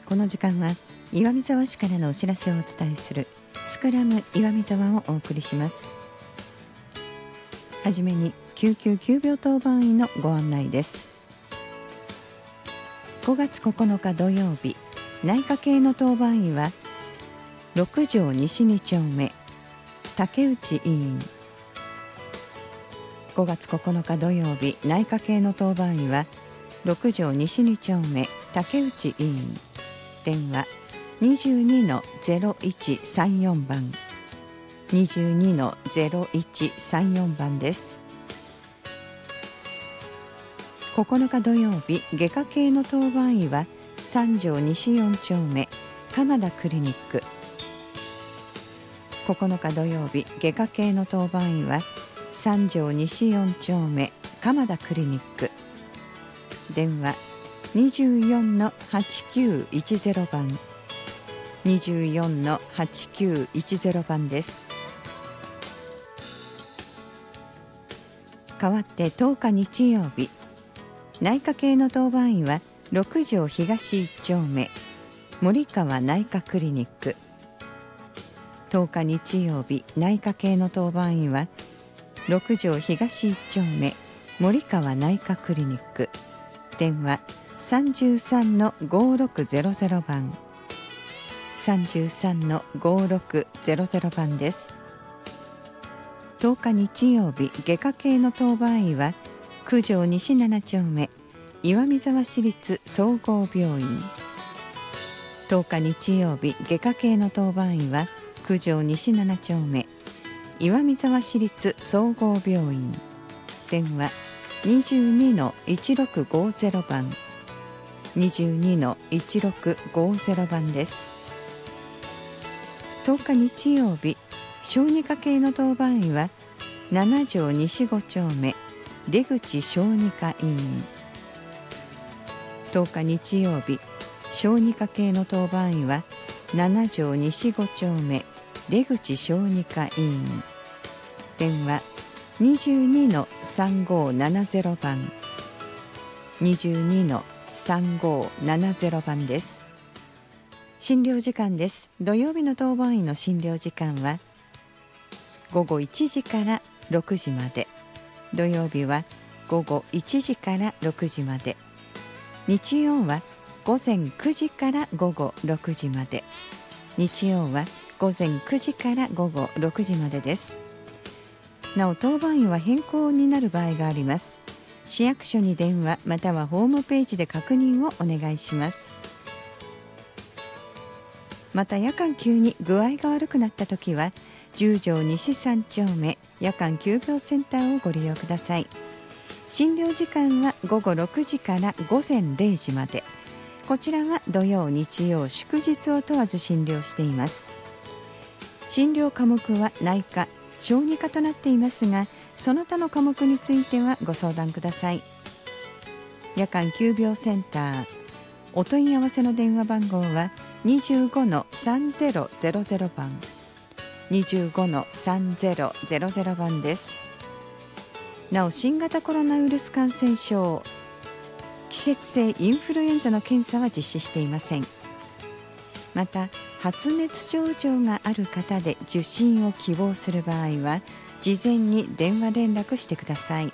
この時間は岩見沢市からのお知らせをお伝えするスクラム岩見沢をお送りします。はじめに救急急病当番員のご案内です。5月9日土曜日、内科系の当番員は6条西2丁目竹内委員。5月9日土曜日、内科系の当番員は6条西2丁目竹内委員。電話 22-0134 番 22-0134 番です。9日土曜日、外科系の当番医は3条西4丁目鎌田クリニック。9日土曜日、外科系の当番医は3条西4丁目鎌田クリニック。電話 24-8910 番 24-8910 番です。代わって10日日曜日、内科系の当番医は6条東1丁目森川内科クリニック。10日日曜日、内科系の当番医は6条東1丁目森川内科クリニック。電話 33-5600 番 33-5600 番です。10日日曜日、外科系の当番医は9条西7丁目岩見沢市立総合病院。10日日曜日、外科系の当番医は9条西7丁目岩見沢市立総合病院。電話 22-1650 番 22-1650 番です。10日日曜日、小児科系の当番医は7条西5丁目出口小児科医院。10日日曜日、小児科系の当番医は7条西5丁目出口小児科医院。電話 22-3570 番 22-3570 番です。診療時間です。土曜日の当番医の診療時間は午後1時から6時まで。土曜日は午後1時から6時まで。日曜は午前9時から午後6時まで。日曜は午前9時から午後6時までです。なお、当番医は変更になる場合があります。市役所に電話またはホームページで確認をお願いします。また夜間急に具合が悪くなったときは10条西3丁目夜間急病センターをご利用ください。診療時間は午後6時から午前0時まで。こちらは土曜日曜祝日を問わず診療しています。診療科目は内科小児科となっていますが、その他の科目についてはご相談ください。夜間急病センターお問い合わせの電話番号は 25-3000 番 25-3000 番です。なお、新型コロナウイルス感染症季節性インフルエンザの検査は実施していません。また、発熱症状がある方で受診を希望する場合は事前に電話連絡してください。